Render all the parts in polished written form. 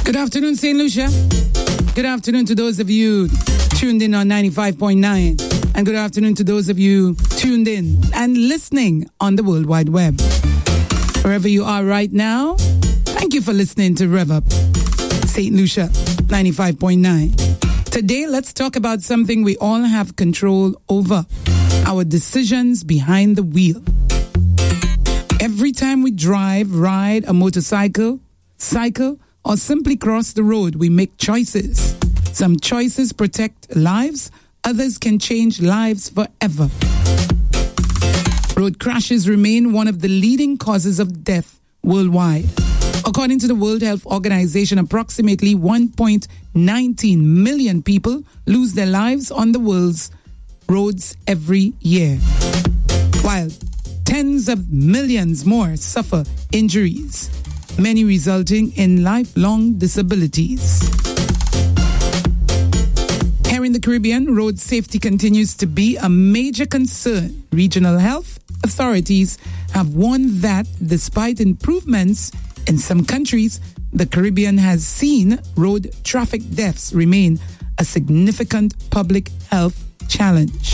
Good afternoon, St. Lucia. Good afternoon to those of you tuned in on 95.9. And good afternoon to those of you tuned in and listening on the World Wide Web. Wherever you are right now, thank you for listening to Rev Up, St. Lucia 95.9. Today, let's talk about something we all have control over, our decisions behind the wheel. Every time we drive, ride a motorcycle, cycle, or simply cross the road, we make choices. Some choices protect lives, others can change lives forever. Road crashes remain one of the leading causes of death worldwide. According to the World Health Organization, approximately 1.19 million people lose their lives on the world's roads every year, while tens of millions more suffer injuries, many resulting in lifelong disabilities. Here in the Caribbean, road safety continues to be a major concern. Regional health authorities have warned that despite improvements in some countries, the Caribbean has seen road traffic deaths remain a significant public health challenge.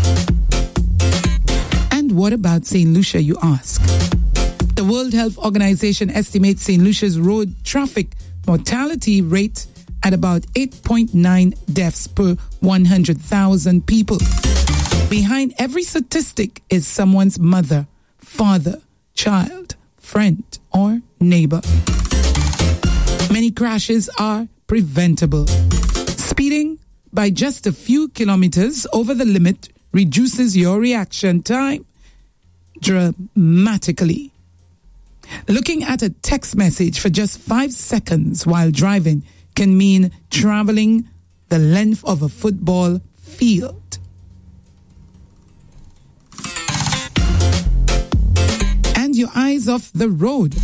And what about St. Lucia, you ask? The World Health Organization estimates St. Lucia's road traffic mortality rate at about 8.9 deaths per 100,000 people. Behind every statistic is someone's mother, father, child, friend, or neighbor. Many crashes are preventable. Speeding by just a few kilometers over the limit reduces your reaction time dramatically. Looking at a text message for just 5 seconds while driving can mean traveling the length of a football field. And your eyes off the road.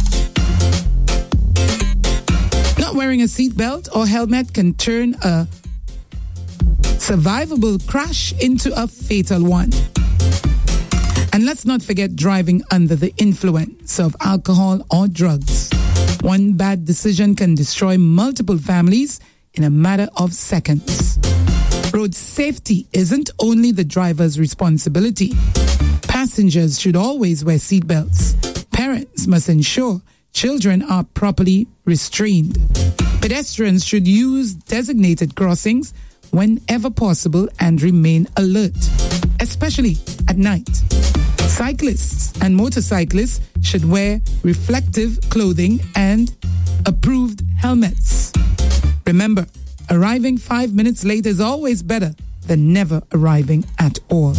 Not wearing a seatbelt or helmet can turn a survivable crash into a fatal one. And let's not forget driving under the influence of alcohol or drugs. One bad decision can destroy multiple families in a matter of seconds. Road safety isn't only the driver's responsibility. Passengers should always wear seatbelts. Parents must ensure children are properly restrained. Pedestrians should use designated crossings whenever possible and remain alert, especially at night. Cyclists and motorcyclists should wear reflective clothing and approved helmets. Remember, arriving 5 minutes late is always better than never arriving at all.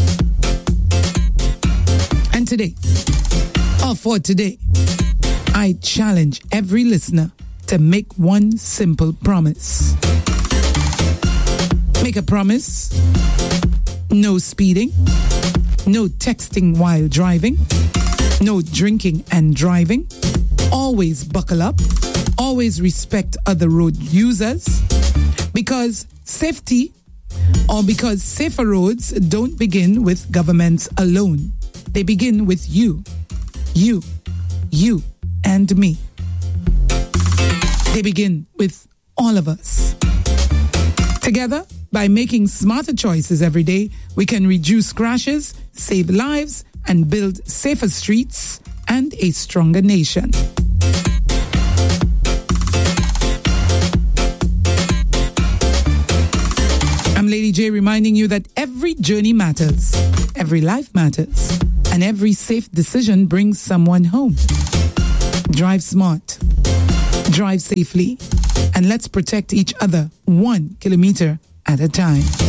And today, or for today, I challenge every listener to make one simple promise. Make a promise: no speeding, no texting while driving, no drinking and driving, always buckle up, always respect other road users, because safer roads don't begin with governments alone. They begin with you, and me. They begin with all of us. Together, by making smarter choices every day, we can reduce crashes, save lives, and build safer streets and a stronger nation. I'm Lady J, reminding you that every journey matters, every life matters, and every safe decision brings someone home. Drive smart, drive safely, and let's protect each other 1 kilometer at a time.